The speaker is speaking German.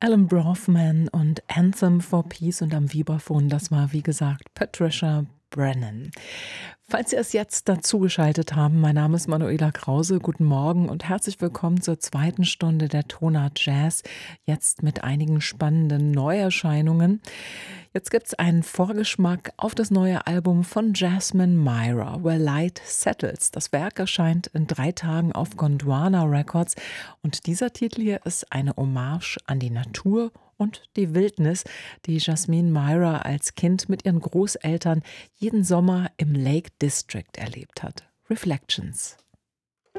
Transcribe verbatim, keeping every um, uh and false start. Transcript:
Alan Brofman und Anthem for Peace und am Vibraphon, das war wie gesagt Patricia Brennan. Falls Sie es jetzt dazugeschaltet haben, mein Name ist Manuela Krause, guten Morgen und herzlich willkommen zur zweiten Stunde der Tonart Jazz, jetzt mit einigen spannenden Neuerscheinungen. Jetzt gibt's einen Vorgeschmack auf das neue Album von Jasmine Myra, Where Light Settles. Das Werk erscheint in drei Tagen auf Gondwana Records und dieser Titel hier ist eine Hommage an die Natur und die Wildnis, die Jasmine Myra als Kind mit ihren Großeltern jeden Sommer im Lake District erlebt hat. Reflections.